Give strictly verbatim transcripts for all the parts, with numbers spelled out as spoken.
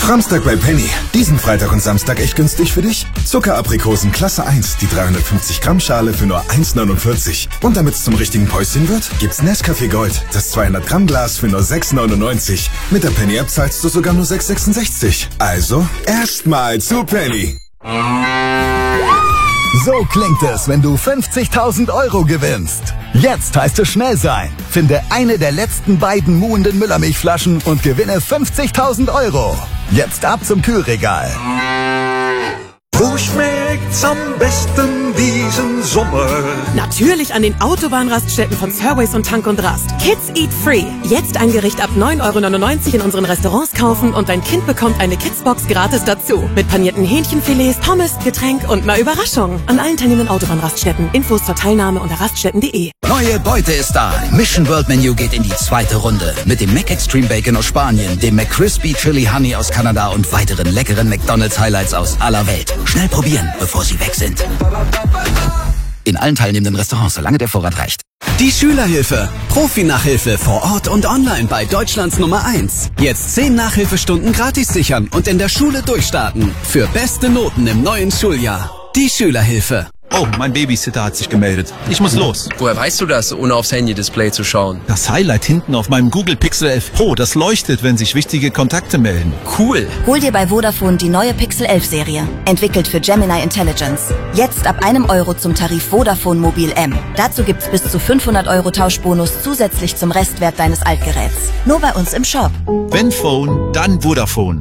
Samstag bei Penny. Diesen Freitag und Samstag echt günstig für dich? Zuckeraprikosen Klasse eins, die dreihundertfünfzig Gramm Schale für nur eins neunundvierzig. Und damit es zum richtigen Päuschen wird, gibt's Nescafé Gold, das zweihundert Gramm Glas für nur sechs neunundneunzig. Mit der Penny App zahlst du sogar nur sechs sechsundsechzig. Also, erstmal zu Penny. So klingt es, wenn du fünfzigtausend Euro gewinnst. Jetzt heißt es schnell sein. Finde eine der letzten beiden muhenden Müllermilchflaschen und gewinne fünfzigtausend Euro. Jetzt ab zum Kühlregal. Wo schmeckt's am besten diesen Sommer? Natürlich an den Autobahnraststätten von Surways und Tank und Rast. Kids Eat Free. Jetzt ein Gericht ab neun Euro neunundneunzig in unseren Restaurants kaufen und dein Kind bekommt eine Kidsbox gratis dazu. Mit panierten Hähnchenfilets, Pommes, Getränk und einer Überraschung. An allen teilnehmenden Autobahnraststätten. Infos zur Teilnahme unter raststätten punkt de. Neue Beute ist da. Mission World Menu geht in die zweite Runde. Mit dem Mac Extreme Bacon aus Spanien, dem McCrispy Chili Honey aus Kanada und weiteren leckeren McDonald's Highlights aus aller Welt. Schnell probieren, bevor sie weg sind. In allen teilnehmenden Restaurants, solange der Vorrat reicht. Die Schülerhilfe. Profi-Nachhilfe vor Ort und online bei Deutschlands Nummer eins. Jetzt zehn Nachhilfestunden gratis sichern und in der Schule durchstarten. Für beste Noten im neuen Schuljahr. Die Schülerhilfe. Oh, mein Babysitter hat sich gemeldet. Ich muss los. Woher weißt du das, ohne aufs Handy-Display zu schauen? Das Highlight hinten auf meinem Google Pixel elf Pro, das leuchtet, wenn sich wichtige Kontakte melden. Cool. Hol dir bei Vodafone die neue Pixel elf Serie. Entwickelt für Gemini Intelligence. Jetzt ab einem Euro zum Tarif Vodafone Mobil M. Dazu gibt's bis zu fünfhundert Euro Tauschbonus zusätzlich zum Restwert deines Altgeräts. Nur bei uns im Shop. Wenn Phone, dann Vodafone.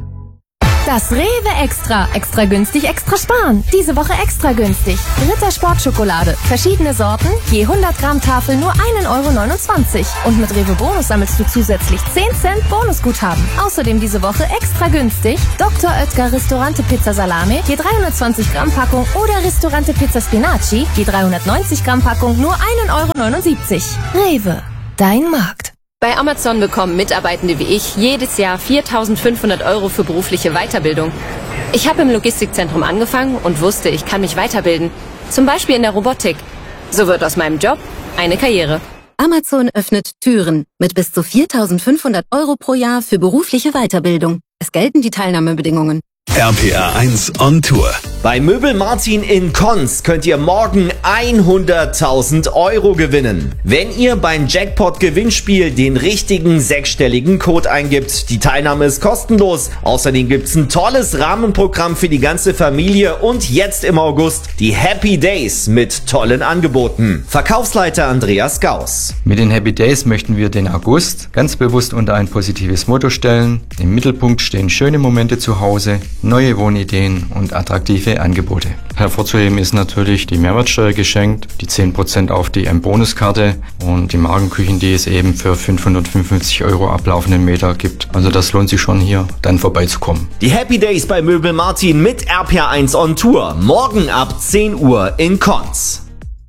Das Rewe Extra. Extra günstig, extra sparen. Diese Woche extra günstig. Ritter Sportschokolade. Verschiedene Sorten. Je hundert Gramm Tafel nur ein Euro neunundzwanzig. Und mit Rewe Bonus sammelst du zusätzlich zehn Cent Bonusguthaben. Außerdem diese Woche extra günstig. Doktor Oetker Ristorante Pizza Salame. Je dreihundertzwanzig Gramm Packung. Oder Ristorante Pizza Spinaci. Je dreihundertneunzig Gramm Packung nur ein Euro neunundsiebzig. Rewe. Dein Markt. Bei Amazon bekommen Mitarbeitende wie ich jedes Jahr viertausendfünfhundert Euro für berufliche Weiterbildung. Ich habe im Logistikzentrum angefangen und wusste, ich kann mich weiterbilden. Zum Beispiel in der Robotik. So wird aus meinem Job eine Karriere. Amazon öffnet Türen mit bis zu viertausendfünfhundert Euro pro Jahr für berufliche Weiterbildung. Es gelten die Teilnahmebedingungen. R P R eins on Tour. Bei Möbel Martin in Konz könnt ihr morgen hunderttausend Euro gewinnen. Wenn ihr beim Jackpot-Gewinnspiel den richtigen sechsstelligen Code eingibt. Die Teilnahme ist kostenlos. Außerdem gibt's ein tolles Rahmenprogramm für die ganze Familie und jetzt im August die Happy Days mit tollen Angeboten. Verkaufsleiter Andreas Gauss. Mit den Happy Days möchten wir den August ganz bewusst unter ein positives Motto stellen. Im Mittelpunkt stehen schöne Momente zu Hause, neue Wohnideen und attraktive Angebote. Hervorzuheben ist natürlich die Mehrwertsteuer geschenkt, die zehn Prozent auf die M-Bonuskarte und die Magenküchen, die es eben für fünfhundertfünfundfünfzig Euro ablaufenden Meter gibt. Also das lohnt sich schon hier, dann vorbeizukommen. Die Happy Days bei Möbel Martin mit R P R eins on Tour. Morgen ab zehn Uhr in Konz.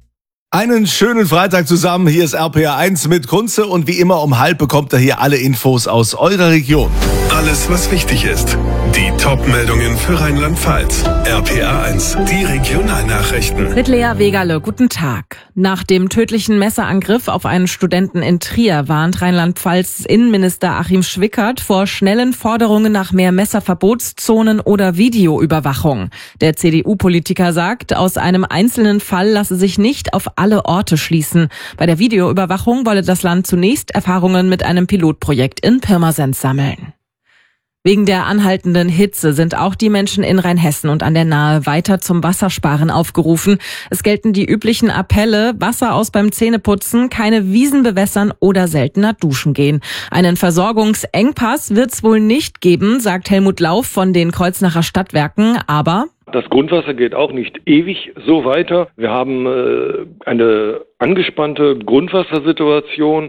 Einen schönen Freitag zusammen. Hier ist R P R eins mit Kunze und wie immer um halb bekommt ihr hier alle Infos aus eurer Region. Alles, was wichtig ist. Die Top-Meldungen für Rheinland-Pfalz. R P R eins, die Regionalnachrichten. Mit Lea Wegale, guten Tag. Nach dem tödlichen Messerangriff auf einen Studenten in Trier warnt Rheinland-Pfalz Innenminister Achim Schwickert vor schnellen Forderungen nach mehr Messerverbotszonen oder Videoüberwachung. Der C D U-Politiker sagt, aus einem einzelnen Fall lasse sich nicht auf alle Orte schließen. Bei der Videoüberwachung wolle das Land zunächst Erfahrungen mit einem Pilotprojekt in Pirmasens sammeln. Wegen der anhaltenden Hitze sind auch die Menschen in Rheinhessen und an der Nahe weiter zum Wassersparen aufgerufen. Es gelten die üblichen Appelle: Wasser aus beim Zähneputzen, keine Wiesen bewässern oder seltener duschen gehen. Einen Versorgungsengpass wird es wohl nicht geben, sagt Helmut Lauf von den Kreuznacher Stadtwerken, aber das Grundwasser geht auch nicht ewig so weiter. Wir haben äh, eine angespannte Grundwassersituation,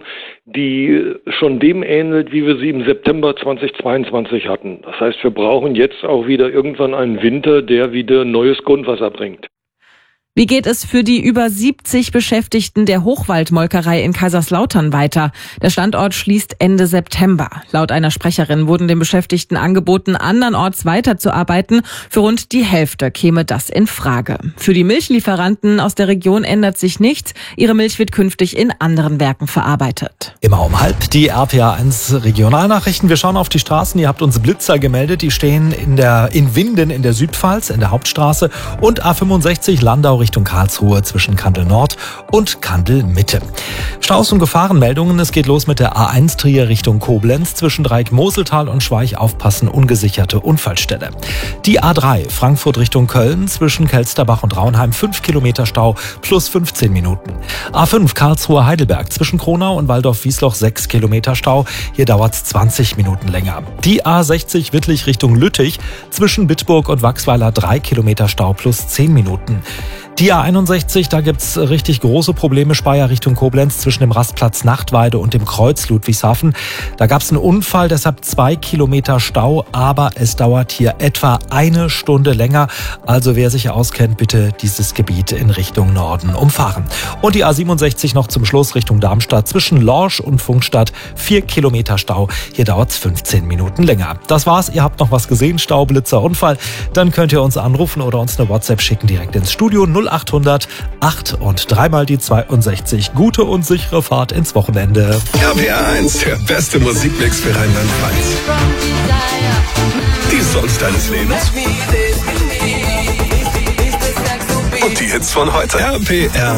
die schon dem ähnelt, wie wir sie im September zweitausendzweiundzwanzig hatten. Das heißt, wir brauchen jetzt auch wieder irgendwann einen Winter, der wieder neues Grundwasser bringt. Wie geht es für die über siebzig Beschäftigten der Hochwaldmolkerei in Kaiserslautern weiter? Der Standort schließt Ende September. Laut einer Sprecherin wurden den Beschäftigten angeboten, andernorts weiterzuarbeiten. Für rund die Hälfte käme das in Frage. Für die Milchlieferanten aus der Region ändert sich nichts. Ihre Milch wird künftig in anderen Werken verarbeitet. Immer um halb die R P A eins Regionalnachrichten. Wir schauen auf die Straßen. Ihr habt uns Blitzer gemeldet. Die stehen in der in Winden in der Südpfalz, in der Hauptstraße und A fünfundsechzig Landau Richtung Karlsruhe zwischen Kandel Nord und Kandel Mitte. Staus und Gefahrenmeldungen. Es geht los mit der A eins Trier Richtung Koblenz zwischen Dreieck Moseltal und Schweich. Aufpassen, ungesicherte Unfallstelle. Die A drei Frankfurt Richtung Köln zwischen Kelsterbach und Raunheim fünf Kilometer Stau plus fünfzehn Minuten. A fünf Karlsruhe Heidelberg zwischen Kronau und Waldorf-Wiesloch sechs Kilometer Stau. Hier dauert es zwanzig Minuten länger. Die A sechzig Wittlich Richtung Lüttich zwischen Bitburg und Wachsweiler drei Kilometer Stau plus zehn Minuten. Die A einundsechzig, da gibt's richtig große Probleme. Speyer Richtung Koblenz zwischen dem Rastplatz Nachtweide und dem Kreuz Ludwigshafen. Da gab's einen Unfall, deshalb zwei Kilometer Stau, aber es dauert hier etwa eine Stunde länger. Also wer sich auskennt, bitte dieses Gebiet in Richtung Norden umfahren. Und die A siebenundsechzig noch zum Schluss Richtung Darmstadt zwischen Lorsch und Funkstadt vier Kilometer Stau. Hier dauert's fünfzehn Minuten länger. Das war's. Ihr habt noch was gesehen, Stau, Blitzer, Unfall. Dann könnt ihr uns anrufen oder uns eine WhatsApp schicken direkt ins Studio null achthundert acht und dreimal die zweiundsechzig. Gute und sichere Fahrt ins Wochenende. R P A eins, der beste Musikmix für Rheinland-Pfalz. Die Songs deines Lebens. Und die Hits von heute. R P R